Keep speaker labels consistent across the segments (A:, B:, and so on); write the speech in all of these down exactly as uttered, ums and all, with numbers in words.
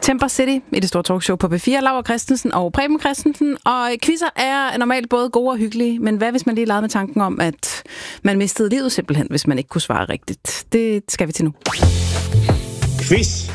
A: Temper City i det store talkshow på B fire. Laura Christensen og Preben Christensen. Og quizzer er normalt både gode og hyggelige, men hvad hvis man lige legede med tanken om, at man mistede livet simpelthen, hvis man ikke kunne svare rigtigt? Det skal vi til nu.
B: Quiz.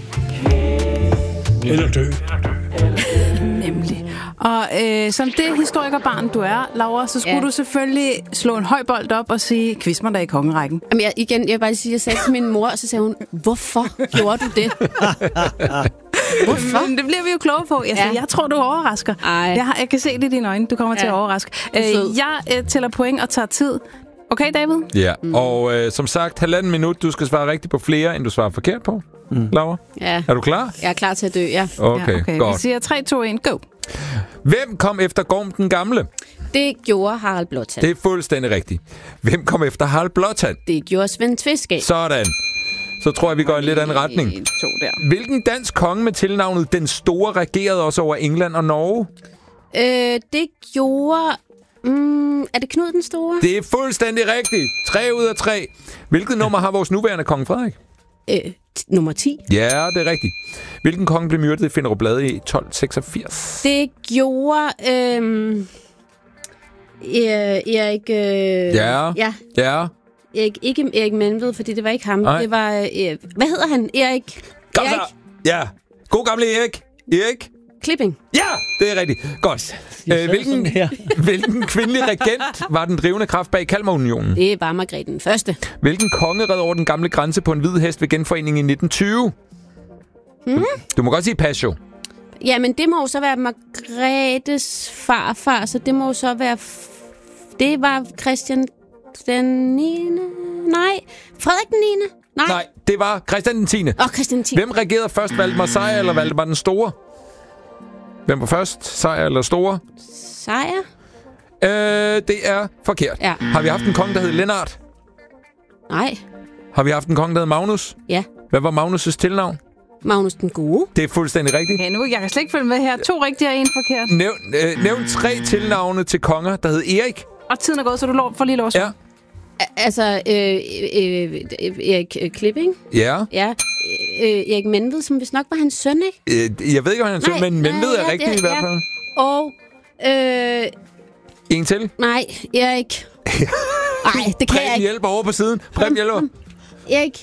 B: Eller dø.
A: Nemlig. Og øh, som det historikerbarn, du er, Laura, så skulle ja. du selvfølgelig slå en høj bold op og sige, quiz mig da i kongerækken.
C: Jamen, jeg, igen, jeg vil bare sige, jeg sagde til min mor, og så sagde hun, hvorfor gjorde du det? Hvorfor?
A: Men det bliver vi jo kloge på. Jeg, siger,
C: Ja.
A: jeg tror, du overrasker. Jeg, har, jeg kan se det i dine øjne. Du kommer ja. til at overraske. Øh, jeg øh, tæller point og tager tid. Okay, David?
D: Ja, mm. og øh, som sagt, halvanden minut. Du skal svare rigtigt på flere, end du svarer forkert på. Mm. Laura?
C: Ja.
D: Er du klar?
C: Jeg er klar til at dø, ja.
D: Okay,
A: ja, okay.
D: godt.
A: Vi siger tre, to, et, go.
D: Hvem kom efter Gorm den Gamle?
C: Det gjorde Harald Blåtand.
D: Det er fuldstændig rigtigt. Hvem kom efter Harald Blåtand?
C: Det gjorde Svend Tveskæg.
D: Sådan. Så tror jeg, vi går i en lidt anden retning.
A: To der.
D: Hvilken dansk konge med tilnavnet Den Store regerede også over England og Norge?
C: Øh, det gjorde... Mm, er det Knud den Store?
D: Det er fuldstændig rigtigt. Tre ud af tre. Hvilket nummer har vores nuværende konge Frederik?
C: Øh, t- nummer ti.
D: Ja, det er rigtigt. Hvilken konge blev myrdet i Finderup Lade i tolv seksogfirs?
C: Det gjorde... Øh, Erik... Øh,
D: Ja.
C: Ja.
D: Ja.
C: Erik, ikke Erik Menved, fordi det var ikke ham.
D: Nej.
C: Det var... Øh, hvad hedder han? Erik...
D: Kom
C: Erik
D: så. Ja. God gamle Erik. Erik.
C: Klipping.
D: Ja, det er rigtigt. Godt. Øh, hvilken, hvilken kvindelig regent var den drivende kraft bag Kalmarunionen?
C: Det var Margrethe den Første.
D: Hvilken konge red over den gamle grænse på en hvid hest ved genforeningen i nitten tyve?
C: Hmm?
D: Du må godt sige pas jo.
C: Jamen, det må jo så være Margrethes farfar, så det må jo så være... F- det var Christian den niende. Nej, Frederik den niende. Nej.
D: Nej, det var Christian den tiende.
C: Åh, oh, Christian den tiende.
D: Hvem regerede først, Valdemar Sejr eller Valdemar den Store? Hvem var først, Sejr eller Store?
C: Sejr?
D: Øh, det er forkert.
C: Ja.
D: Har vi haft en konge, der hed Lennart?
C: Nej.
D: Har vi haft en konge, der hed Magnus?
C: Ja.
D: Hvad var Magnus' tilnavn?
C: Magnus den Gode.
D: Det er fuldstændig rigtigt.
A: Okay, nu jeg kan slet ikke følge med her. To rigtige og en forkert.
D: Nævn, øh, nævn tre tilnavne til konger, der hed Erik.
A: Og tiden er gået, så du lov, får lige lov.
D: Ja.
C: A- altså, øh, øh, øh, Erik øh, Klipping.
D: Ja.
C: Ja. Øh, Erik Menved, som vist nok var hans søn, ikke?
D: Øh, jeg ved ikke, om han er søn, men Menved er
C: ja,
D: rigtigt
C: det,
D: i hvert fald.
C: Ja. Og... Øh,
D: En til.
C: nej, Erik... Nej, det kan
D: Preben
C: jeg ikke.
D: hjælper over på siden. Preben hjælper.
C: Erik...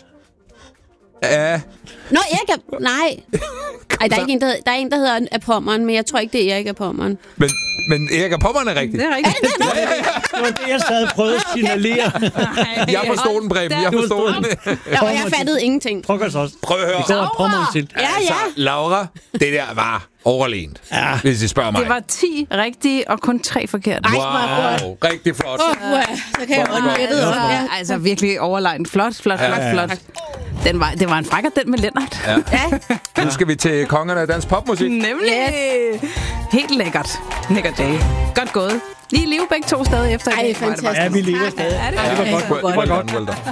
D: Ja.
C: Nå, Erik er... Nej. Ej, der er, ikke en, der, hedder, der er en, der hedder af Pommern, men jeg tror ikke, det er Erik af Pommern.
D: Men, men Erik af Pommern er rigtigt.
A: Det er rigtigt.
C: Er det,
D: Ja, ja, ja.
B: Det var det, jeg sad og prøvede at signalere.
D: Jeg forstod den, Preben. Jeg forstod den.
C: Ja, og jeg fattede ingenting.
B: Pokkers også.
D: Prøv at høre.
B: Vi går og Pommern til.
C: Ja, ja.
D: Altså, Laura, det der var overlegent,
B: Ja.
D: hvis I spørger mig.
A: Det var ti rigtige og kun tre forkerte.
C: Ej, hvor er
D: Wow, rigtig flot.
C: Åh, oh, så kan jeg
D: Godt,
C: undre det.
A: Altså,
C: Ja.
A: altså virkelig overlegnet. Flot, flot, flot,
D: Ja, ja.
A: flot. Den var, det var en frækker, den med Lennart.
D: Ja. Nu skal vi til kongerne af dansk popmusik.
A: Nemlig. Helt lækkert. Nick og Jay. Godt gået. Lige i live begge to stadig efter. i
C: Ej,
A: dag. Hvor er det bare
C: fantastisk.
B: Ja, vi lever stadig.
A: Ja, det
B: Det var godt.
D: Det var godt.